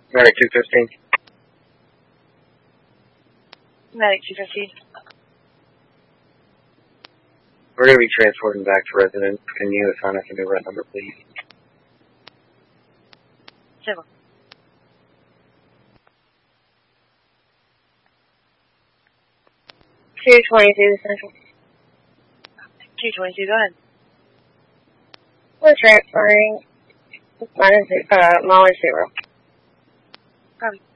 Medic 215. Medic 215. We're going to be transporting back to residence. Can you assign us a new red number, please? Civil. Central. 222, go ahead. We're transferring mileage 0. Copy.